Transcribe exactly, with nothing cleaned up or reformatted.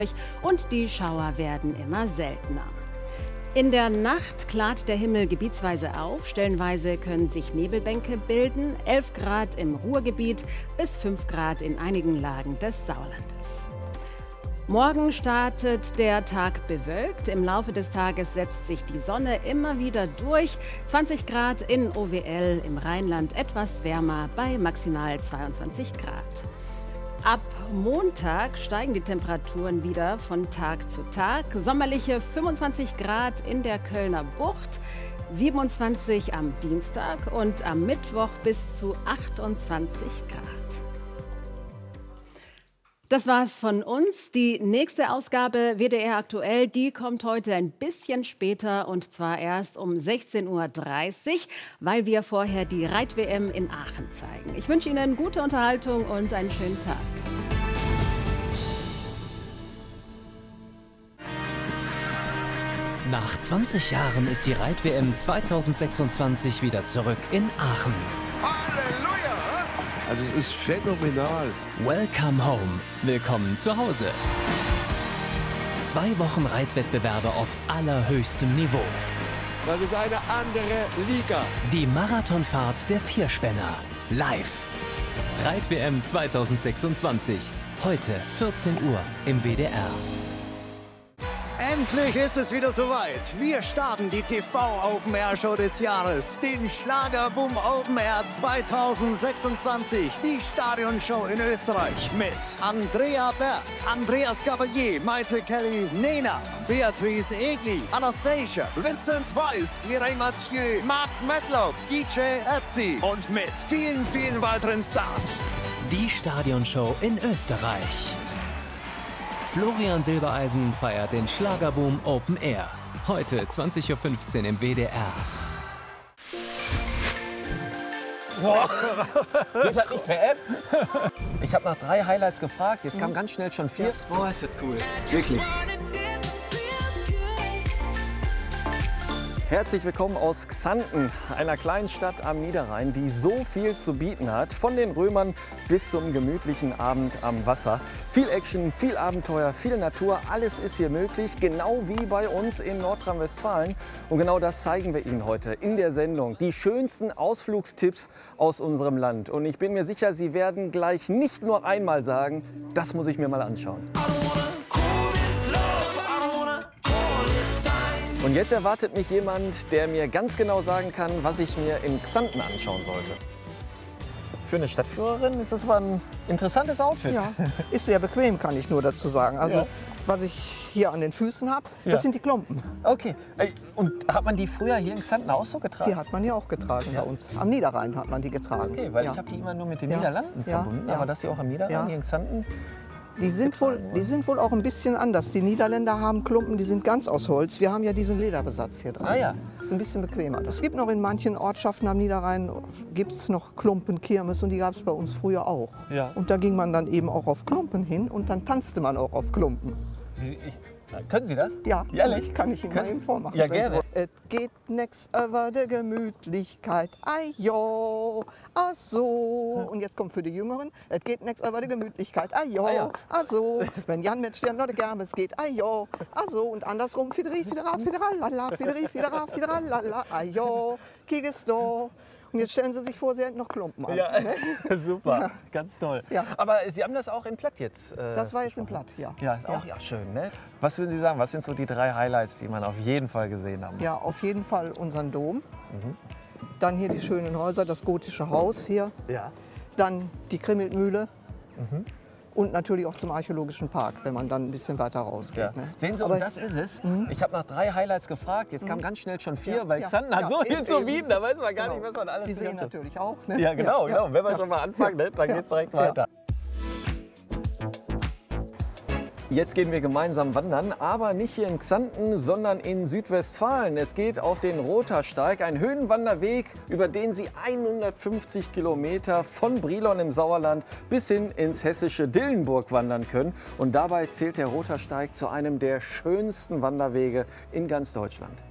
und die Schauer werden immer seltener. In der Nacht klart der Himmel gebietsweise auf, stellenweise können sich Nebelbänke bilden, elf Grad im Ruhrgebiet bis fünf Grad in einigen Lagen des Sauerlandes. Morgen startet der Tag bewölkt. Im Laufe des Tages setzt sich die Sonne immer wieder durch. zwanzig Grad in O W L, im Rheinland etwas wärmer bei maximal zweiundzwanzig Grad. Ab Montag steigen die Temperaturen wieder von Tag zu Tag. Sommerliche fünfundzwanzig Grad in der Kölner Bucht, siebenundzwanzig am Dienstag und am Mittwoch bis zu achtundzwanzig Grad. Das war's von uns. Die nächste Ausgabe W D R aktuell, die kommt heute ein bisschen später und zwar erst um sechzehn Uhr dreißig, weil wir vorher die Reit-W M in Aachen zeigen. Ich wünsche Ihnen gute Unterhaltung und einen schönen Tag. Nach zwanzig Jahren ist die Reit-W M zweitausendsechsundzwanzig wieder zurück in Aachen. Halleluja! Also es ist phänomenal. Welcome home. Willkommen zu Hause. Zwei Wochen Reitwettbewerbe auf allerhöchstem Niveau. Das ist eine andere Liga. Die Marathonfahrt der Vierspänner. Live. Reit-W M zweitausendsechsundzwanzig. Heute vierzehn Uhr im W D R. Endlich ist es wieder soweit. Wir starten die T V Open Air Show des Jahres, den Schlagerboom Open Air zweitausendsechsundzwanzig, die Stadionshow in Österreich mit Andrea Berg, Andreas Gabalier, Maite Kelly, Nena, Beatrice Egli, Anastasia, Vincent Weiss, Mireille Mathieu, Mark Medlock, D J Ötzi und mit vielen, vielen weiteren Stars. Die Stadionshow in Österreich. Florian Silbereisen feiert den Schlagerboom Open Air. Heute zwanzig Uhr fünfzehn im W D R. So. Geht halt nicht per App. Ich habe nach drei Highlights gefragt, jetzt kamen ganz schnell schon vier. Oh, ist das cool. Wirklich. Herzlich willkommen aus Xanten, einer kleinen Stadt am Niederrhein, die so viel zu bieten hat. Von den Römern bis zum gemütlichen Abend am Wasser. Viel Action, viel Abenteuer, viel Natur, alles ist hier möglich, genau wie bei uns in Nordrhein-Westfalen. Und genau das zeigen wir Ihnen heute in der Sendung. Die schönsten Ausflugstipps aus unserem Land. Und ich bin mir sicher, Sie werden gleich nicht nur einmal sagen, das muss ich mir mal anschauen. Und jetzt erwartet mich jemand, der mir ganz genau sagen kann, was ich mir in Xanten anschauen sollte. Für eine Stadtführerin ist das aber ein interessantes Outfit. Ja, ist sehr bequem, kann ich nur dazu sagen. Also, Ja. was ich hier an den Füßen habe, Ja. das sind die Klompen. Okay. Ey, Und hat man die früher hier in Xanten auch so getragen? Die hat man ja auch getragen bei uns. Am Niederrhein hat man die getragen. Okay, weil ja. ich habe die immer nur mit den Ja. Niederlanden Ja. verbunden. Ja. Aber dass die auch am Niederrhein Ja. hier in Xanten... Die sind, wohl, die sind wohl auch ein bisschen anders. Die Niederländer haben Klumpen, die sind ganz aus Holz. Wir haben ja diesen Lederbesatz hier dran. Ah ja. Das ist ein bisschen bequemer. Es gibt noch in manchen Ortschaften am Niederrhein gibt es noch Klumpenkirmes und die gab es bei uns früher auch. Ja. Und da ging man dann eben auch auf Klumpen hin und dann tanzte man auch auf Klumpen. Wie- Ich, können Sie das? Ja, Ehrlich? kann ich Ihnen mal Können- eben vormachen. Ja, gerne. Es geht nix über die Gemütlichkeit, ai jo, ach so. Und jetzt kommt für die Jüngeren, es geht nix über die Gemütlichkeit, ai jo, Ah ja. ach so. Wenn Jan mit Stern oder Germes geht, ai jo, ach so. Und andersrum, fideri, fidera, fideralala, fideri, fidera, fideralala, ai jo, kiges do. Und jetzt stellen Sie sich vor, Sie hätten noch Klumpen an. Ja, super, ganz toll. Ja. Aber Sie haben das auch in Platt jetzt. Äh, Das war jetzt im Platt, ja. Ja, ist auch ja. schön, ne? Was würden Sie sagen, was sind so die drei Highlights, die man auf jeden Fall gesehen haben muss? Ja, auf jeden Fall unseren Dom. Dann hier die schönen Häuser, das gotische Haus hier. Ja. Dann die Krimmelmühle und natürlich auch zum Archäologischen Park, wenn man dann ein bisschen weiter rausgeht. Ja. Ne? Sehen Sie, Aber und das ist es. Ich habe nach drei Highlights gefragt, jetzt kamen ganz schnell schon vier, Ja, weil ja, Xanten hat ja, so viel eben, zu eben. bieten, da weiß man gar Genau. nicht, was man alles Die sehen sehen kann. natürlich auch. Ne? Ja, genau, ja, genau. ja, Wenn wir ja. schon mal anfangen, ne, dann Ja. geht's direkt Ja. weiter. Jetzt gehen wir gemeinsam wandern, aber nicht hier in Xanten, sondern in Südwestfalen. Es geht auf den Rothersteig, ein Höhenwanderweg, über den Sie hundertfünfzig Kilometer von Brilon im Sauerland bis hin ins hessische Dillenburg wandern können. Und dabei zählt der Rothersteig zu einem der schönsten Wanderwege in ganz Deutschland.